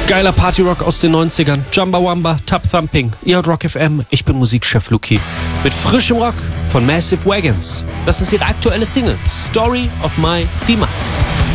Geiler Partyrock aus den 90ern. Chumbawamba, Tub Thumping. Ihr hört Rock FM. Ich bin Musikchef Luki. Mit frischem Rock von Massive Wagons. Das ist ihre aktuelle Single. Story of My Demise.